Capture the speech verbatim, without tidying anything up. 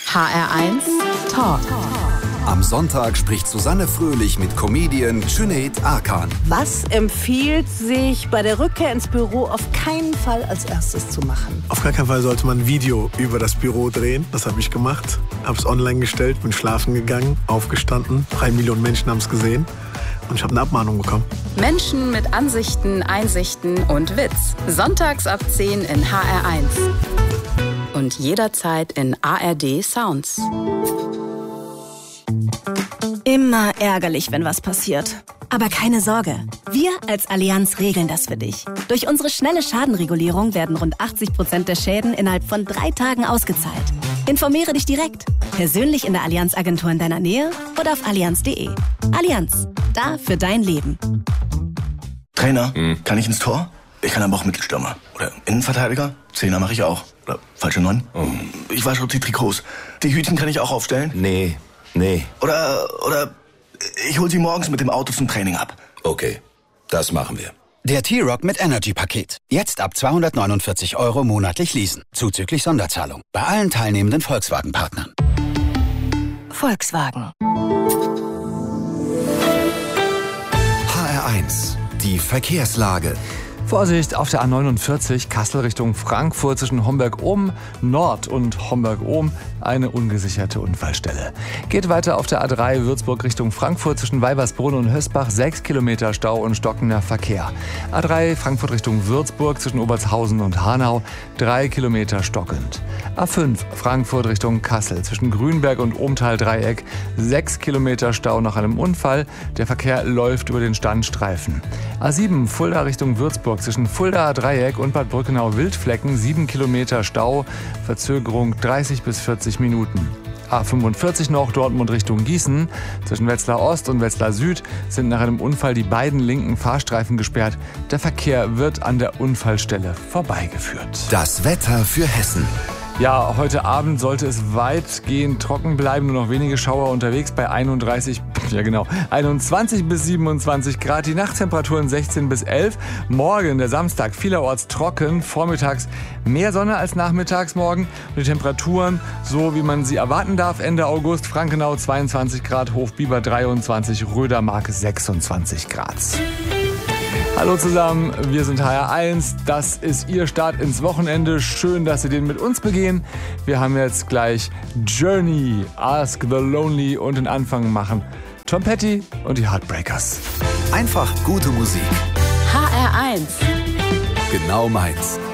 H R eins Talk. Am Sonntag spricht Susanne Fröhlich mit Comedian Cüneyt Arkan. Was empfiehlt sich bei der Rückkehr ins Büro auf keinen Fall als erstes zu machen? Auf gar keinen Fall sollte man ein Video über das Büro drehen. Das habe ich gemacht. Habe es online gestellt, bin schlafen gegangen, aufgestanden. Drei Millionen Menschen haben es gesehen. Und ich habe eine Abmahnung bekommen. Menschen mit Ansichten, Einsichten und Witz. Sonntags ab zehn in H R eins. Und jederzeit in A R D Sounds. Immer ärgerlich, wenn was passiert. Aber keine Sorge, wir als Allianz regeln das für dich. Durch unsere schnelle Schadenregulierung werden rund achtzig Prozent der Schäden innerhalb von drei Tagen ausgezahlt. Informiere dich direkt, persönlich in der Allianz-Agentur in deiner Nähe oder auf allianz punkt de. Allianz, da für dein Leben. Trainer, hm. kann ich ins Tor? Ich kann aber auch Mittelstürmer. Oder Innenverteidiger? Zehner mache ich auch. Oder falsche Neun? Oh. Ich wasche die Trikots. Die Hütchen kann ich auch aufstellen? Nee, nee. Oder, oder ich hol sie morgens mit dem Auto zum Training ab. Okay, das machen wir. Der T-Rock mit Energy-Paket. Jetzt ab zweihundertneunundvierzig Euro monatlich leasen. Zuzüglich Sonderzahlung. Bei allen teilnehmenden Volkswagen-Partnern. Volkswagen. H R eins. Die Verkehrslage. Vorsicht auf der A neunundvierzig, Kassel Richtung Frankfurt zwischen Homberg-Ohm Nord und Homberg-Ohm, eine ungesicherte Unfallstelle. Geht weiter auf der A drei Würzburg Richtung Frankfurt zwischen Weibersbrunn und Hösbach, sechs Kilometer Stau und stockender Verkehr. A drei Frankfurt Richtung Würzburg zwischen Obertshausen und Hanau, drei Kilometer stockend. A fünf Frankfurt Richtung Kassel zwischen Grünberg und Ohmtal-Dreieck, sechs Kilometer Stau nach einem Unfall, der Verkehr läuft über den Standstreifen. A sieben Fulda Richtung Würzburg zwischen Fuldaer Dreieck und Bad Brückenau-Wildflecken, sieben Kilometer Stau, Verzögerung dreißig bis vierzig Minuten. A fünfundvierzig noch, Dortmund Richtung Gießen. Zwischen Wetzlar Ost und Wetzlar Süd sind nach einem Unfall die beiden linken Fahrstreifen gesperrt. Der Verkehr wird an der Unfallstelle vorbeigeführt. Das Wetter für Hessen. Ja, heute Abend sollte es weitgehend trocken bleiben, nur noch wenige Schauer unterwegs bei einunddreißig, ja genau, einundzwanzig bis siebenundzwanzig Grad, die Nachttemperaturen sechzehn bis elf. Morgen, der Samstag, vielerorts trocken, vormittags mehr Sonne als nachmittags morgen. Und die Temperaturen, so wie man sie erwarten darf, Ende August, Frankenau zweiundzwanzig Grad, Hofbieber dreiundzwanzig, Rödermark sechsundzwanzig Grad. Hallo zusammen, wir sind H R eins, das ist Ihr Start ins Wochenende. Schön, dass Sie den mit uns begehen. Wir haben jetzt gleich Journey, Ask the Lonely und den Anfang machen Tom Petty und die Heartbreakers. Einfach gute Musik. H R eins. Genau meins.